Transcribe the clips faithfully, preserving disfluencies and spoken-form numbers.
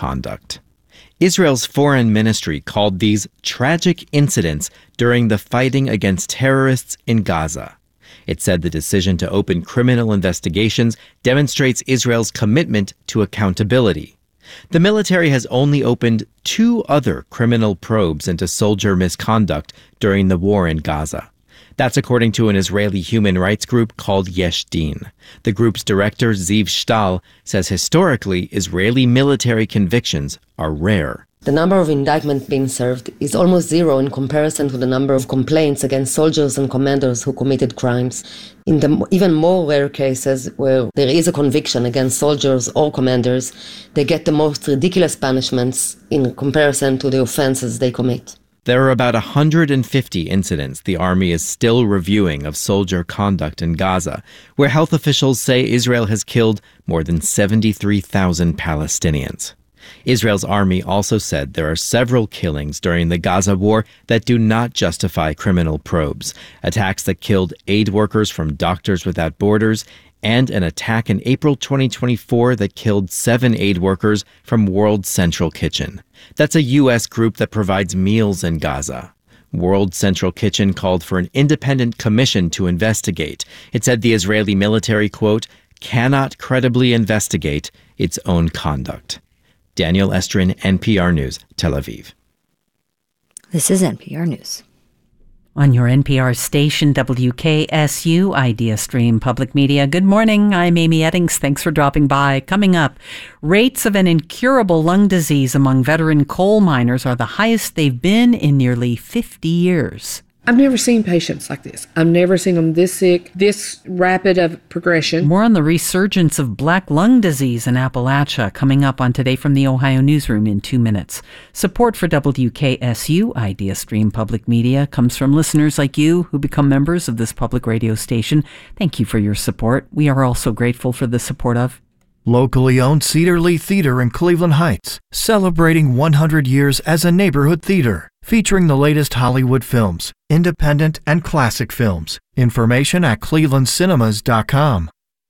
conduct. Israel's foreign ministry called these tragic incidents during the fighting against terrorists in Gaza. It said the decision to open criminal investigations demonstrates Israel's commitment to accountability. The military has only opened two other criminal probes into soldier misconduct during the war in Gaza. That's according to an Israeli human rights group called Yesh Din. The group's director, Ziv Shtal, says historically Israeli military convictions are rare. The number of indictments being served is almost zero in comparison to the number of complaints against soldiers and commanders who committed crimes. In the even more rare cases where there is a conviction against soldiers or commanders, they get the most ridiculous punishments in comparison to the offenses they commit. There are about one hundred fifty incidents the army is still reviewing of soldier conduct in Gaza, where health officials say Israel has killed more than seventy-three thousand Palestinians. Israel's army also said there are several killings during the Gaza war that do not justify criminal probes, attacks that killed aid workers from Doctors Without Borders, and an attack in April twenty twenty-four that killed seven aid workers from World Central Kitchen. That's a U S group that provides meals in Gaza. World Central Kitchen called for an independent commission to investigate. It said the Israeli military, quote, cannot credibly investigate its own conduct. Daniel Estrin, N P R News, Tel Aviv. This is N P R News. On your N P R station, W K S U, Idea Stream Public Media. Good morning, I'm Amy Eddings. Thanks for dropping by. Coming up, rates of an incurable lung disease among veteran coal miners are the highest they've been in nearly fifty years. I've never seen patients like this. I've never seen them this sick, this rapid of progression. More on the resurgence of black lung disease in Appalachia coming up on Today from the Ohio Newsroom in two minutes. Support for W K S U, Idea Stream Public Media, comes from listeners like you who become members of this public radio station. Thank you for your support. We are also grateful for the support of locally owned Cedar Lee Theater in Cleveland Heights, celebrating one hundred years as a neighborhood theater, featuring the latest Hollywood films, independent and classic films. Information at cleveland cinemas dot com.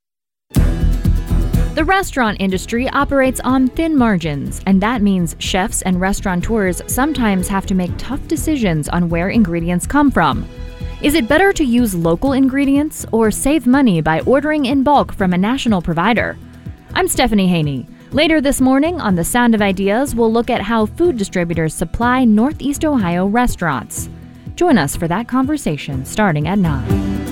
The restaurant industry operates on thin margins, and that means chefs and restaurateurs sometimes have to make tough decisions on where ingredients come from. Is it better to use local ingredients or save money by ordering in bulk from a national provider? I'm Stephanie Haney. Later this morning on The Sound of Ideas, we'll look at how food distributors supply Northeast Ohio restaurants. Join us for that conversation starting at nine.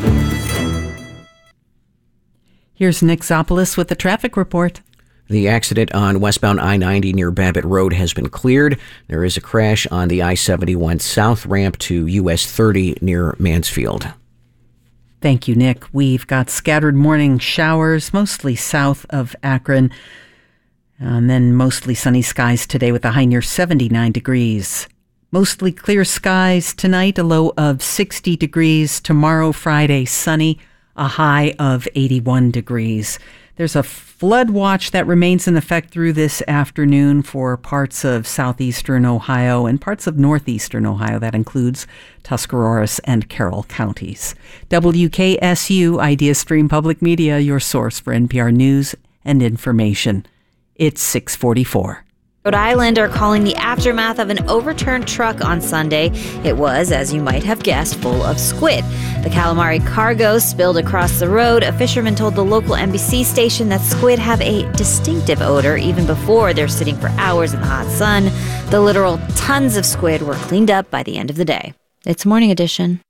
Here's Nick Zopoulos with the traffic report. The accident on westbound I ninety near Babbitt Road has been cleared. There is a crash on the I seventy-one south ramp to U S thirty near Mansfield. Thank you, Nick. We've got scattered morning showers, mostly south of Akron, and then mostly sunny skies today with a high near seventy-nine degrees. Mostly clear skies tonight, a low of sixty degrees. Tomorrow, Friday, sunny, a high of eighty-one degrees. There's a flood watch that remains in effect through this afternoon for parts of southeastern Ohio and parts of northeastern Ohio. That includes Tuscarawas and Carroll counties. W K S U, Idea Stream Public Media, your source for N P R news and information. It's six forty-four. Rhode Island are calling the aftermath of an overturned truck on Sunday. It was, as you might have guessed, full of squid. The calamari cargo spilled across the road. A fisherman told the local N B C station that squid have a distinctive odor even before they're sitting for hours in the hot sun. The literal tons of squid were cleaned up by the end of the day. It's Morning Edition.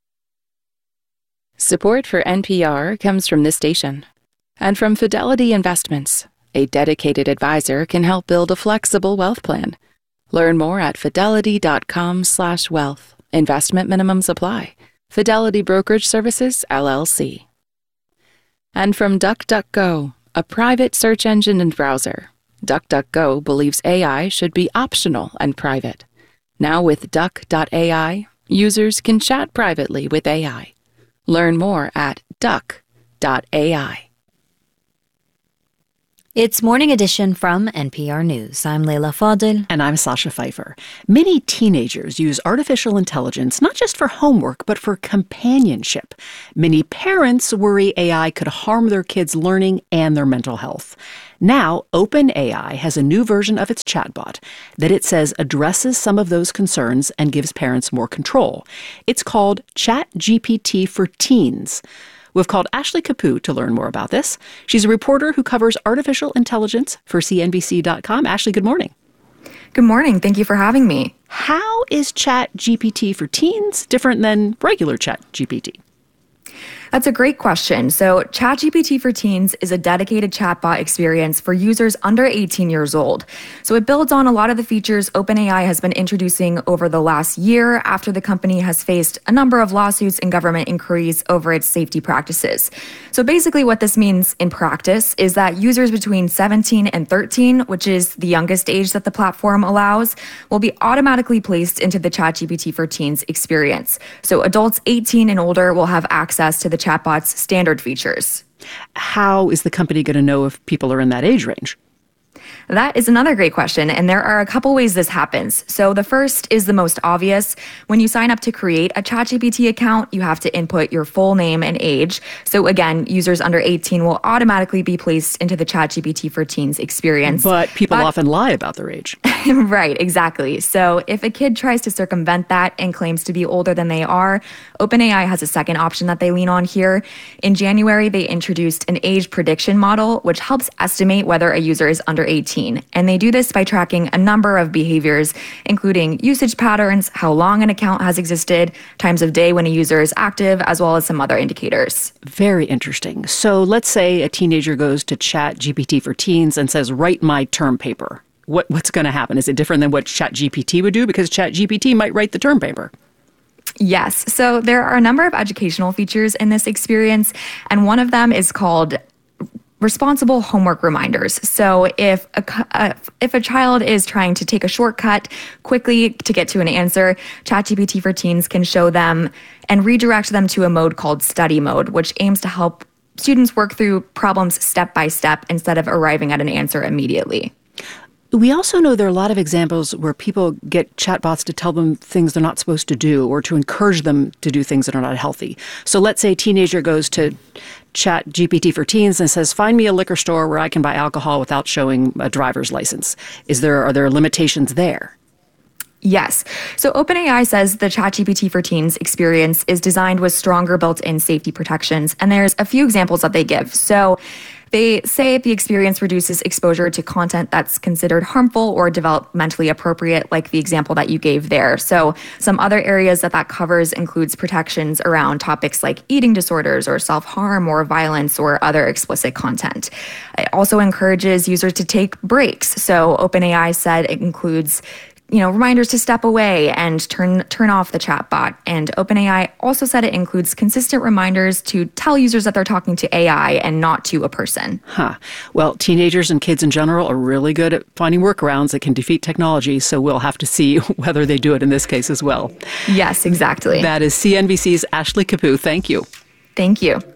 Support for N P R comes from this station and from Fidelity Investments. A dedicated advisor can help build a flexible wealth plan. Learn more at fidelity.com slash wealth. Investment minimums apply. Fidelity Brokerage Services, L L C. And from DuckDuckGo, a private search engine and browser. DuckDuckGo believes A I should be optional and private. Now with duck dot A I, users can chat privately with A I. Learn more at duck dot A I. It's Morning Edition from N P R News. I'm Leila Fadel. And I'm Sasha Pfeiffer. Many teenagers use artificial intelligence not just for homework, but for companionship. Many parents worry A I could harm their kids' learning and their mental health. Now, OpenAI has a new version of its chatbot that it says addresses some of those concerns and gives parents more control. It's called ChatGPT for Teens. We've called Ashley Capu to learn more about this. She's a reporter who covers artificial intelligence for C N B C dot com. Ashley, good morning. Good morning. Thank you for having me. How is ChatGPT for Teens different than regular ChatGPT? That's a great question. So ChatGPT for Teens is a dedicated chatbot experience for users under eighteen years old. So it builds on a lot of the features OpenAI has been introducing over the last year after the company has faced a number of lawsuits and government inquiries over its safety practices. So basically what this means in practice is that users between seventeen and thirteen, which is the youngest age that the platform allows, will be automatically placed into the ChatGPT for Teens experience. So adults eighteen and older will have access to the chatbot's standard features. How is the company going to know if people are in that age range? That is another great question, and there are a couple ways this happens. So the first is the most obvious. When you sign up to create a ChatGPT account, you have to input your full name and age. So again, users under eighteen will automatically be placed into the ChatGPT for Teens experience. But people but, often lie about their age. Right, exactly. So if a kid tries to circumvent that and claims to be older than they are, OpenAI has a second option that they lean on here. In January, they introduced an age prediction model, which helps estimate whether a user is under eighteen. And they do this by tracking a number of behaviors, including usage patterns, how long an account has existed, times of day when a user is active, as well as some other indicators. Very interesting. So let's say a teenager goes to ChatGPT for Teens and says, write my term paper. What, what's going to happen? Is it different than what ChatGPT would do? Because ChatGPT might write the term paper. Yes. So there are a number of educational features in this experience, and one of them is called responsible homework reminders. So if a, uh, if a child is trying to take a shortcut quickly to get to an answer, ChatGPT for Teens can show them and redirect them to a mode called study mode, which aims to help students work through problems step by step instead of arriving at an answer immediately. We also know there are a lot of examples where people get chatbots to tell them things they're not supposed to do or to encourage them to do things that are not healthy. So let's say a teenager goes to ChatGPT for Teens and says, find me a liquor store where I can buy alcohol without showing a driver's license. Is there, are there limitations there? Yes. So OpenAI says the ChatGPT for Teens experience is designed with stronger built-in safety protections, and there's a few examples that they give. So they say the experience reduces exposure to content that's considered harmful or developmentally appropriate, like the example that you gave there. So some other areas that that covers includes protections around topics like eating disorders or self-harm or violence or other explicit content. It also encourages users to take breaks. So OpenAI said it includes you know, reminders to step away and turn turn off the chatbot. And OpenAI also said it includes consistent reminders to tell users that they're talking to A I and not to a person. Huh. Well, teenagers and kids in general are really good at finding workarounds that can defeat technology, so we'll have to see whether they do it in this case as well. Yes, exactly. That is C N B C's Ashley Capu. Thank you. Thank you.